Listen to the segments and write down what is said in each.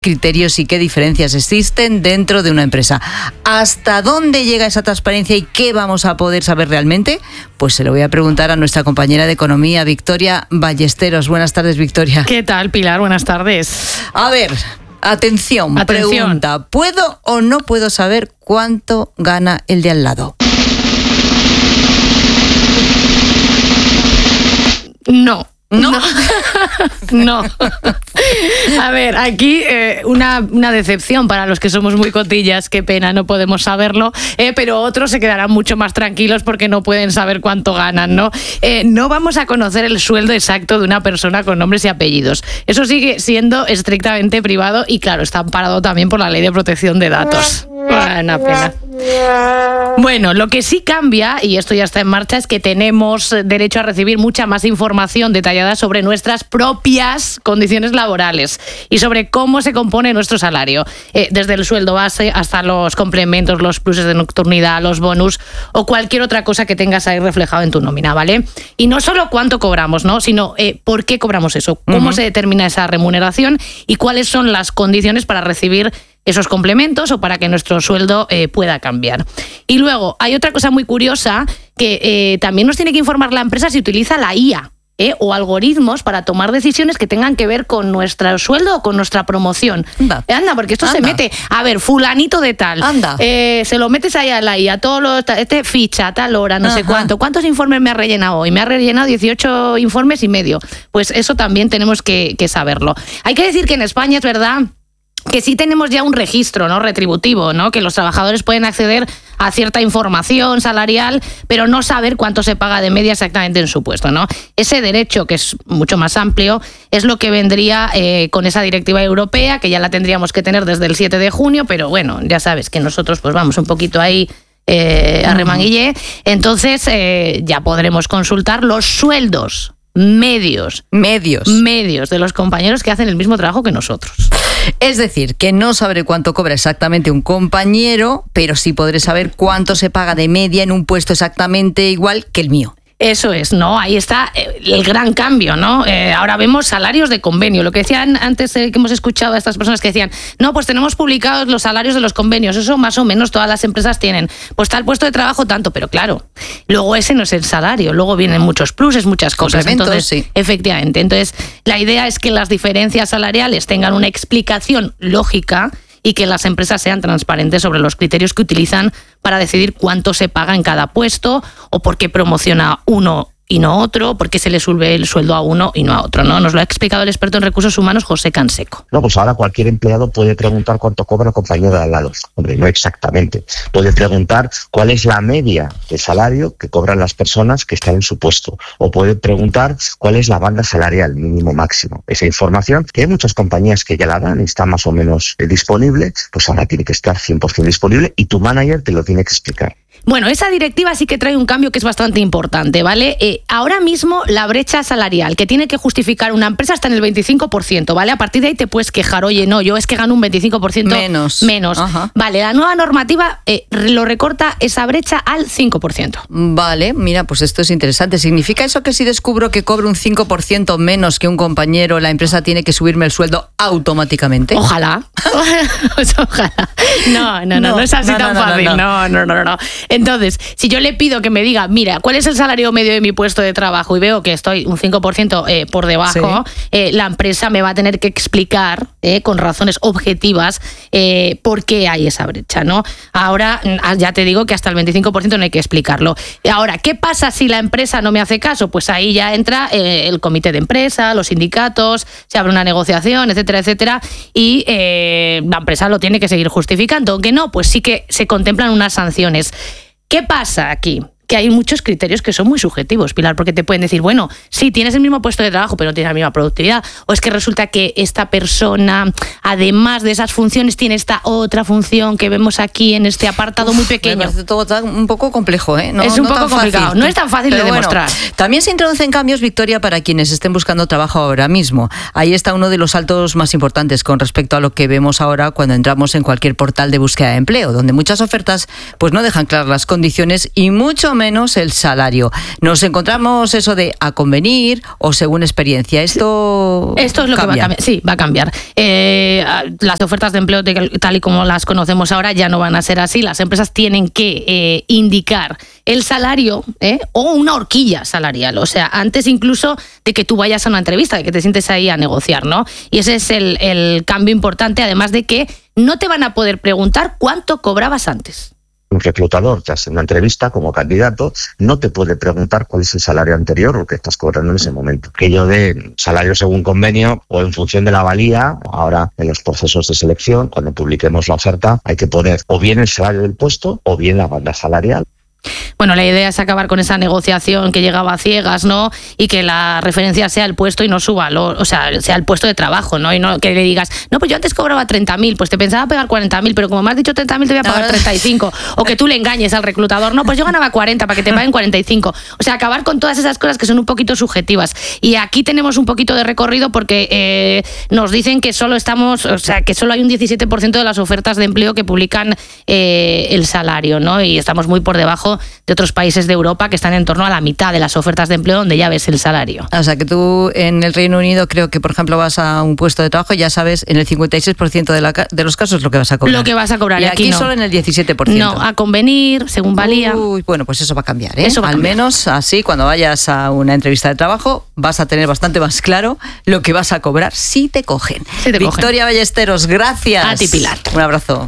criterios y qué diferencias existen dentro de una empresa. ¿Hasta dónde llega esa transparencia y qué vamos a poder saber realmente? Pues se lo voy a preguntar a nuestra compañera de Economía, Victoria Ballesteros. Buenas tardes, Victoria. ¿Qué tal, Pilar? Buenas tardes. A ver, atención. Pregunta. ¿Puedo o no puedo saber cuánto gana el de al lado? No. No. A ver, aquí una decepción para los que somos muy cotillas, qué pena, no podemos saberlo, pero otros se quedarán mucho más tranquilos porque no pueden saber cuánto ganan, ¿no? No vamos a conocer el sueldo exacto de una persona con nombres y apellidos. Eso sigue siendo estrictamente privado y, claro, está amparado también por la Ley de Protección de Datos. Una pena. Bueno, lo que sí cambia, y esto ya está en marcha, es que tenemos derecho a recibir mucha más información detallada sobre nuestras propias condiciones laborales y sobre cómo se compone nuestro salario, desde el sueldo base hasta los complementos, los pluses de nocturnidad, los bonus o cualquier otra cosa que tengas ahí reflejado en tu nómina, ¿vale? Y no solo cuánto cobramos, ¿no? Sino por qué cobramos eso, cómo se determina esa remuneración y cuáles son las condiciones para recibir esos complementos o para que nuestro sueldo pueda cambiar. Y luego hay otra cosa muy curiosa que también nos tiene que informar la empresa si utiliza la IA o algoritmos para tomar decisiones que tengan que ver con nuestro sueldo o con nuestra promoción. Anda, porque esto se mete, a ver, fulanito de tal, se lo metes ahí a la IA, ficha a tal hora, no sé cuánto. ¿Cuántos informes me ha rellenado hoy? Me ha rellenado 18 informes y medio. Pues eso también tenemos que saberlo. Hay que decir que en España es verdad que sí tenemos ya un registro, ¿no?, retributivo, ¿no?, que los trabajadores pueden acceder a cierta información salarial, pero no saber cuánto se paga de media exactamente en su puesto, ¿no? Ese derecho, que es mucho más amplio, es lo que vendría con esa directiva europea, que ya la tendríamos que tener desde el 7 de junio, pero bueno, ya sabes que nosotros pues vamos un poquito ahí a remanguille, entonces ya podremos consultar los sueldos medios de los compañeros que hacen el mismo trabajo que nosotros. Es decir, que no sabré cuánto cobra exactamente un compañero, pero sí podré saber cuánto se paga de media en un puesto exactamente igual que el mío. Eso es, ¿no? Ahí está el gran cambio, ¿no? Ahora vemos salarios de convenio. Lo que decían antes, que hemos escuchado a estas personas que decían, no, pues tenemos publicados los salarios de los convenios. Eso más o menos todas las empresas tienen. Pues tal puesto de trabajo tanto, pero claro, luego ese no es el salario. Luego vienen muchos pluses, muchas cosas. Entonces, sí. Efectivamente. Entonces, la idea es que las diferencias salariales tengan una explicación lógica y que las empresas sean transparentes sobre los criterios que utilizan para decidir cuánto se paga en cada puesto o por qué promociona uno y no otro, por qué se le sube el sueldo a uno y no a otro, ¿no? Nos lo ha explicado el experto en recursos humanos, José Canseco. No, pues ahora cualquier empleado puede preguntar cuánto cobra el compañero de al lado. Hombre, no exactamente. Puede preguntar cuál es la media de salario que cobran las personas que están en su puesto. O puede preguntar cuál es la banda salarial mínimo máximo. Esa información, que hay muchas compañías que ya la dan y está más o menos disponible, pues ahora tiene que estar 100% disponible y tu manager te lo tiene que explicar. Bueno, esa directiva sí que trae un cambio que es bastante importante, ¿vale? Ahora mismo la brecha salarial que tiene que justificar una empresa está en el 25%, ¿vale? A partir de ahí te puedes quejar, oye, no, yo es que gano un 25% menos. Ajá. Vale, la nueva normativa lo recorta esa brecha al 5%. Vale, mira, pues esto es interesante. ¿Significa eso que si descubro que cobro un 5% menos que un compañero, la empresa tiene que subirme el sueldo automáticamente? Ojalá. Ojalá. No es así tan fácil. No. Entonces, si yo le pido que me diga, mira, ¿cuál es el salario medio de mi puesto de trabajo? Y veo que estoy un 5% por debajo, sí. La empresa me va a tener que explicar con razones objetivas por qué hay esa brecha, ¿no? Ahora, ya te digo que hasta el 25% no hay que explicarlo. Ahora, ¿qué pasa si la empresa no me hace caso? Pues ahí ya entra el comité de empresa, los sindicatos, se abre una negociación, etcétera, y la empresa lo tiene que seguir justificando. Aunque no, pues sí que se contemplan unas sanciones. ¿Qué pasa aquí? Que hay muchos criterios que son muy subjetivos, Pilar, porque te pueden decir, bueno, sí, tienes el mismo puesto de trabajo, pero no tienes la misma productividad, o es que resulta que esta persona, además de esas funciones, tiene esta otra función que vemos aquí en este apartado muy pequeño. Me parece todo un poco complejo, ¿eh? Es un poco complicado, fácil. No es tan fácil de demostrar. Bueno, también se introducen cambios, Victoria, para quienes estén buscando trabajo ahora mismo. Ahí está uno de los saltos más importantes con respecto a lo que vemos ahora cuando entramos en cualquier portal de búsqueda de empleo, donde muchas ofertas pues no dejan claras las condiciones y mucho menos el salario. Nos encontramos eso de a convenir o según experiencia. Esto es lo que va a cambiar. Sí, va a cambiar. Las ofertas de empleo tal y como las conocemos ahora ya no van a ser así. Las empresas tienen que indicar el salario o una horquilla salarial. O sea, antes incluso de que tú vayas a una entrevista, de que te sientes ahí a negociar, ¿no? Y ese es el cambio importante, además de que no te van a poder preguntar cuánto cobrabas antes. Un reclutador, ya sea en una entrevista como candidato, no te puede preguntar cuál es el salario anterior o que estás cobrando en ese momento. Aquello de salario según convenio o en función de la valía, ahora en los procesos de selección, cuando publiquemos la oferta, hay que poner o bien el salario del puesto o bien la banda salarial. Bueno, la idea es acabar con esa negociación que llegaba a ciegas, ¿no? Y que la referencia sea el puesto y no su valor, o sea, sea el puesto de trabajo, ¿no? Y no que le digas, no, pues yo antes cobraba 30.000, pues te pensaba pegar 40.000, pero como me has dicho 30.000 te voy a pagar 35. O que tú le engañes al reclutador, no, pues yo ganaba 40 para que te paguen 45. O sea, acabar con todas esas cosas que son un poquito subjetivas. Y aquí tenemos un poquito de recorrido porque nos dicen que solo que solo hay un 17% de las ofertas de empleo que publican el salario, ¿no? Y estamos muy por debajo de otros países de Europa que están en torno a la mitad de las ofertas de empleo donde ya ves el salario. O sea, que tú en el Reino Unido creo que, por ejemplo, vas a un puesto de trabajo y ya sabes en el 56% de los casos lo que vas a cobrar. Lo que vas a cobrar. Y aquí no. Solo en el 17%. No, a convenir, según valía. Bueno, pues eso va a cambiar, ¿eh? Al menos así, cuando vayas a una entrevista de trabajo, vas a tener bastante más claro lo que vas a cobrar si te cogen. Victoria Ballesteros, gracias. A ti, Pilar. Un abrazo.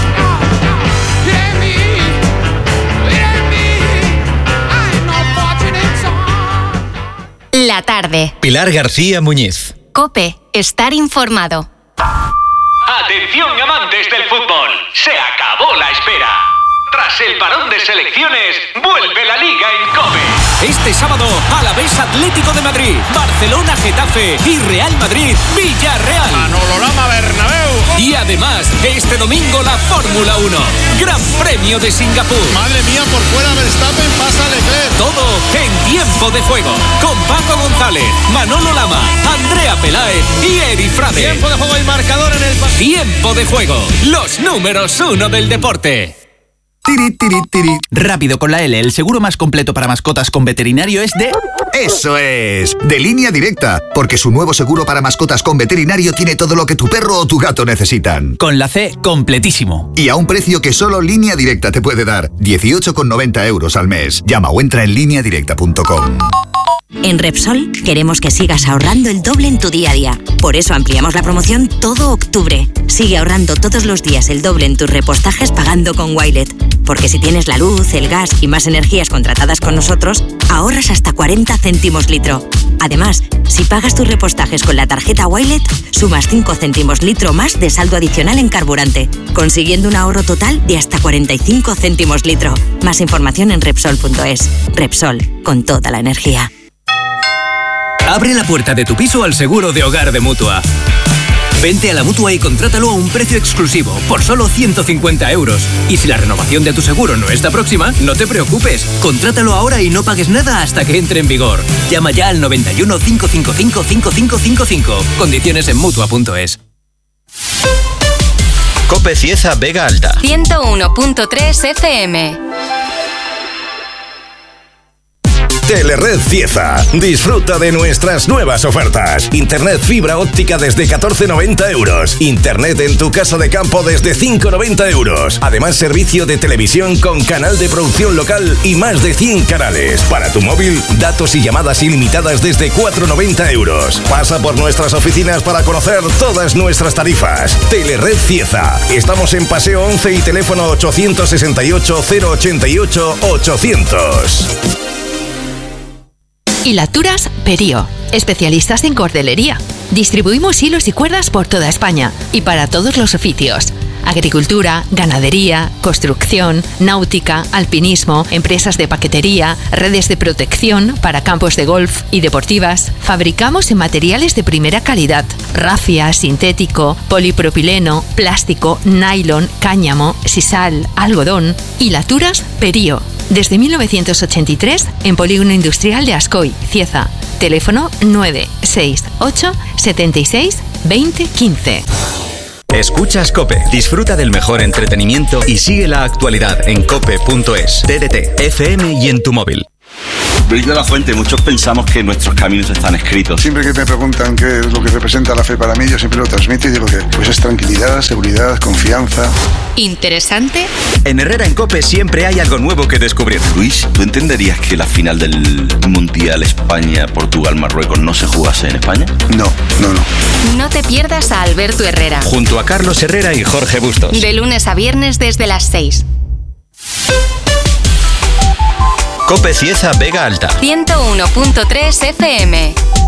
La tarde. Pilar García Muñiz. COPE. Estar informado. Atención amantes del fútbol. Se acabó la espera. Tras el parón de selecciones, vuelve la Liga en COPE. Este sábado, Alavés Atlético de Madrid, Barcelona Getafe y Real Madrid Villarreal. Manolo Lama Bernabéu. Y además, este domingo la Fórmula 1. Gran Premio de Singapur. Madre mía, por fuera Verstappen, pasa Leclerc. Todo en Tiempo de Juego. Con Paco González, Manolo Lama, Andrea Peláez y Eri Frade. Tiempo de juego y marcador en el... Tiempo de Juego. Los números 1 del deporte. Tiri, tiri, tiri. Rápido con la L, el seguro más completo para mascotas con veterinario es de... ¡Eso es! De Línea Directa, porque su nuevo seguro para mascotas con veterinario tiene todo lo que tu perro o tu gato necesitan. Con la C, completísimo. Y a un precio que solo Línea Directa te puede dar, 18,90 € al mes. Llama o entra en lineadirecta.com. En Repsol queremos que sigas ahorrando el doble en tu día a día. Por eso ampliamos la promoción todo octubre. Sigue ahorrando todos los días el doble en tus repostajes pagando con Wilet. Porque si tienes la luz, el gas y más energías contratadas con nosotros, ahorras hasta 40 céntimos litro. Además, si pagas tus repostajes con la tarjeta Wilet, sumas 5 céntimos litro más de saldo adicional en carburante, consiguiendo un ahorro total de hasta 45 céntimos litro. Más información en Repsol.es. Repsol, con toda la energía. Abre la puerta de tu piso al seguro de hogar de Mutua. Vente a la Mutua y contrátalo a un precio exclusivo, por solo 150 €. Y si la renovación de tu seguro no está próxima, no te preocupes. Contrátalo ahora y no pagues nada hasta que entre en vigor. Llama ya al 91 555 5555. Condiciones en Mutua.es. COPE Cieza Vega Alta. 101.3 FM. Telered Cieza. Disfruta de nuestras nuevas ofertas. Internet fibra óptica desde 14,90 €. Internet en tu casa de campo desde 5,90 €. Además, servicio de televisión con canal de producción local y más de 100 canales. Para tu móvil, datos y llamadas ilimitadas desde 4,90 €. Pasa por nuestras oficinas para conocer todas nuestras tarifas. Telered Cieza. Estamos en Paseo 11 y teléfono 868 088 800. Hilaturas Perío, especialistas en cordelería. Distribuimos hilos y cuerdas por toda España y para todos los oficios. Agricultura, ganadería, construcción, náutica, alpinismo, empresas de paquetería, redes de protección para campos de golf y deportivas. Fabricamos en materiales de primera calidad: rafia, sintético, polipropileno, plástico, nylon, cáñamo, sisal, algodón. Hilaturas Perío. Desde 1983 en Polígono Industrial de Ascoy, Cieza. Teléfono 968 76 20 15. Escuchas COPE. Disfruta del mejor entretenimiento y sigue la actualidad en cope.es, TDT, FM y en tu móvil. Luis de la Fuente, muchos pensamos que nuestros caminos están escritos. Siempre que me preguntan qué es lo que representa la fe para mí, yo siempre lo transmito y digo que pues es tranquilidad, seguridad, confianza. ¿Interesante? En Herrera en COPE siempre hay algo nuevo que descubrir. Luis, ¿tú entenderías que la final del Mundial España-Portugal-Marruecos no se jugase en España? No. No te pierdas a Alberto Herrera. Junto a Carlos Herrera y Jorge Bustos. De lunes a viernes desde las 6. COPE Cieza Vega Alta. 101.3 FM.